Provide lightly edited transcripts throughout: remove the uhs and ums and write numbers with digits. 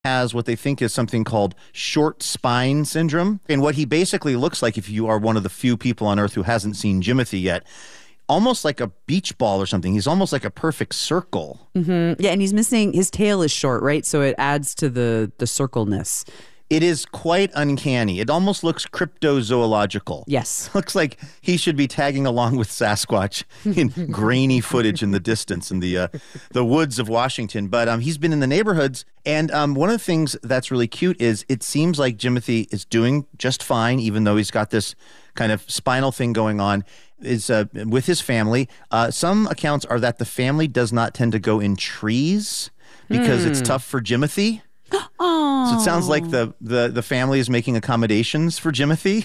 has what they think is something called short spine syndrome. And what he basically looks like, if you are one of the few people on Earth who hasn't seen Jimothy yet, almost like a beach ball or something. He's almost like a perfect circle. Mm-hmm. Yeah, and he's missing, his tail is short, right? So it adds to the circleness. It is quite uncanny. It almost looks cryptozoological. Yes. Looks like he should be tagging along with Sasquatch in grainy footage in the distance in the woods of Washington. But he's been in the neighborhoods. And one of the things that's really cute is it seems like Jimothy is doing just fine, even though he's got this kind of spinal thing going on, is with his family. Some accounts are that the family does not tend to go in trees because it's tough for Jimothy. Oh. So it sounds like the family is making accommodations for Jimothy.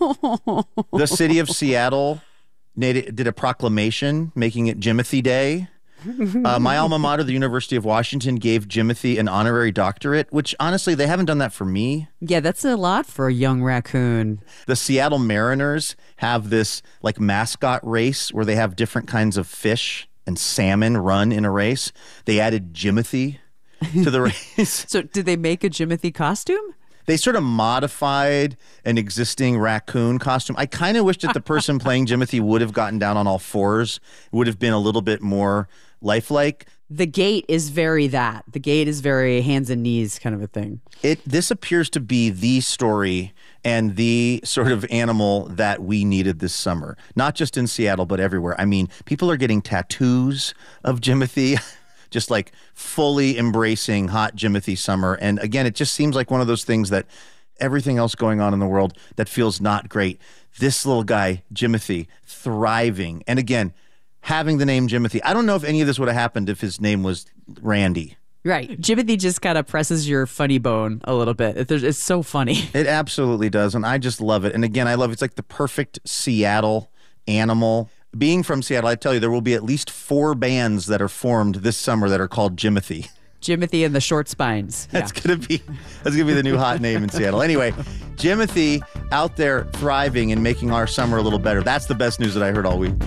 The city of Seattle did a proclamation making it Jimothy Day. My alma mater, the University of Washington, gave Jimothy an honorary doctorate, which honestly, they haven't done that for me. Yeah, that's a lot for a young raccoon. The Seattle Mariners have this like mascot race where they have different kinds of fish and salmon run in a race. They added Jimothy to the race. So did they make a Jimothy costume? They sort of modified an existing raccoon costume. I kind of wish that the person playing Jimothy would have gotten down on all fours. It would have been a little bit more lifelike. The gait is very that. The gait is very hands and knees kind of a thing. This appears to be the story and the sort of animal that we needed this summer. Not just in Seattle, but everywhere. I mean, people are getting tattoos of Jimothy. Just like fully embracing hot Jimothy summer. And again, it just seems like one of those things that everything else going on in the world that feels not great. This little guy, Jimothy, thriving. And again, having the name Jimothy. I don't know if any of this would have happened if his name was Randy. Right. Jimothy just kind of presses your funny bone a little bit. It's so funny. It absolutely does. And I just love it. And again, I love it's like the perfect Seattle animal. Being from Seattle, I tell you, there will be at least 4 bands that are formed this summer that are called Jimothy. Jimothy and the Short Spines. That's gonna be the new hot name in Seattle. Anyway, Jimothy out there thriving and making our summer a little better. That's the best news that I heard all week.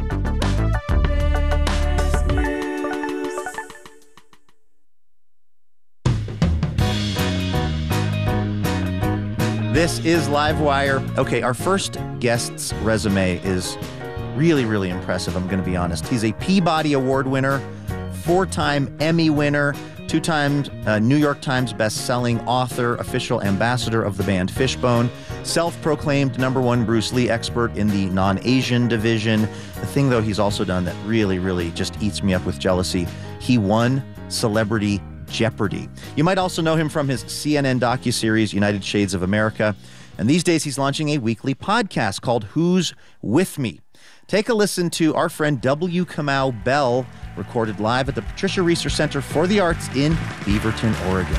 This is Livewire. Okay, our first guest's resume is really, really impressive, I'm going to be honest. He's a Peabody Award winner, 4-time Emmy winner, 2-time New York Times best-selling author, official ambassador of the band Fishbone, self-proclaimed #1 Bruce Lee expert in the non-Asian division. The thing, though, he's also done that really, really just eats me up with jealousy, he won Celebrity Jeopardy! You might also know him from his CNN docuseries, United Shades of America. And these days, he's launching a weekly podcast called Who's With Me? Take a listen to our friend W. Kamau Bell, recorded live at the Patricia Reeser Center for the Arts in Beaverton, Oregon.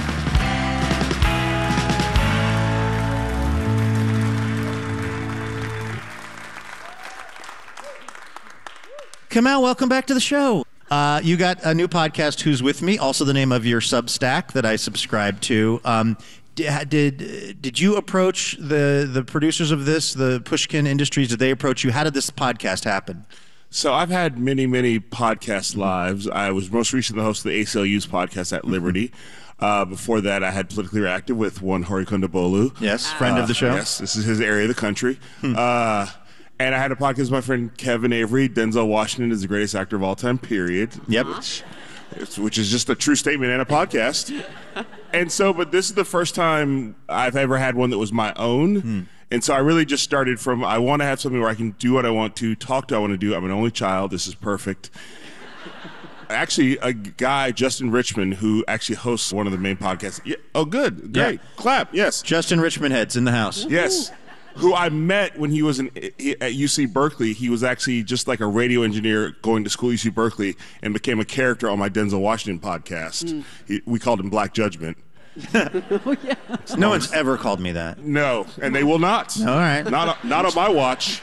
Kamau, welcome back to the show. You got a new podcast, Who's With Me, also the name of your Substack that I subscribe to. Did you approach the producers of this, the Pushkin Industries? Did they approach you? How did this podcast happen? So I've had many, many podcast lives. I was most recently the host of the ACLU's podcast at Liberty. Before that, I had Politically Reactive with one Hori Kondabolu. Yes, friend of the show. Yes, this is his area of the country. And I had a podcast with my friend Kevin Avery. Denzel Washington is the greatest actor of all time, period. Yep. Which is just a true statement and a podcast. And so, but this is the first time I've ever had one that was my own. And so I really just started from, I want to have something where I can do what I want to, talk to what I want to do. I'm an only child. This is perfect. Actually, a guy, Justin Richmond, who actually hosts one of the main podcasts. Yeah, oh, good. Great. Yeah. Clap. Yes. Justin Richmond heads in the house. Yes. Who I met when he was at UC Berkeley. He was actually just like a radio engineer going to school at UC Berkeley and became a character on my Denzel Washington podcast. We called him Black Judgment. Oh, yeah. No one's ever called me that. No, and they will not. All right. Not on my watch.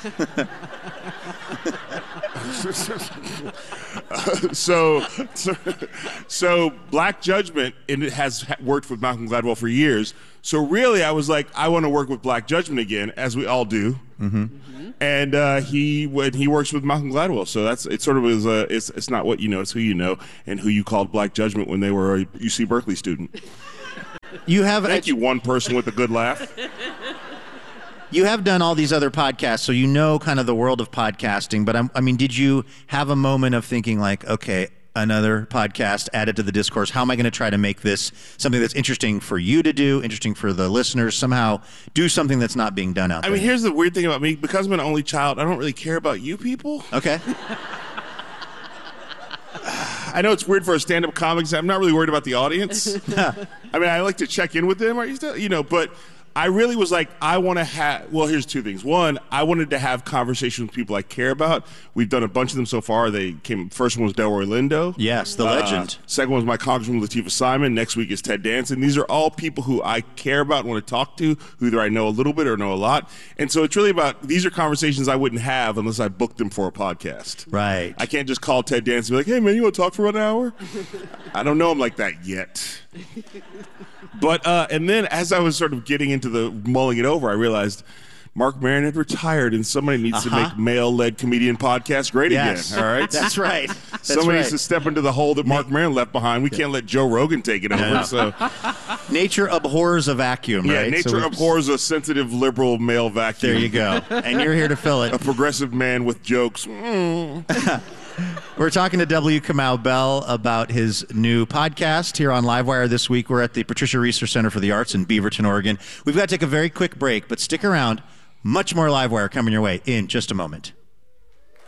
So Black Judgment, and it has worked with Malcolm Gladwell for years. So really, I was like, I want to work with Black Judgment again, as we all do. And he works with Malcolm Gladwell, so it sort of is it's not what you know, it's who you know, and who you called Black Judgment when they were a UC Berkeley student. You have Thank you, one person with a good laugh. You have done all these other podcasts, so you know kind of the world of podcasting. But I mean, did you have a moment of thinking like, okay, another podcast added to the discourse? How am I going to try to make this something that's interesting for you to do, interesting for the listeners? Somehow do something that's not being done out there. I mean, here's the weird thing about me. Because I'm an only child, I don't really care about you people. Okay. I know it's weird for a stand-up comic. I'm not really worried about the audience. I mean, I like to check in with them, are you still, but I really was like, I want to have, well, here's two things. One, I wanted to have conversations with people I care about. We've done a bunch of them so far. First one was Delroy Lindo. Yes, the legend. Second one was my Congresswoman Latifah Simon. Next week is Ted Danson. These are all people who I care about and want to talk to, who either I know a little bit or know a lot. And so it's really about, these are conversations I wouldn't have unless I booked them for a podcast. Right. I can't just call Ted Danson and be like, hey, man, you want to talk for an hour? I don't know him like that yet. But, and then as I was sort of getting into the mulling it over, I realized Marc Maron had retired and somebody needs to make male-led comedian podcasts great again. All right? That's right. Somebody needs to step into the hole that Marc Maron left behind. We can't let Joe Rogan take it over. Yeah. So nature abhors a vacuum, yeah, right? nature abhors a sensitive, liberal male vacuum. There you go. And you're here to fill it. A progressive man with jokes. We're talking to W. Kamau Bell about his new podcast here on Livewire this week. We're at the Patricia Research Center for the Arts in Beaverton, Oregon. We've got to take a very quick break, but stick around. Much more Livewire coming your way in just a moment.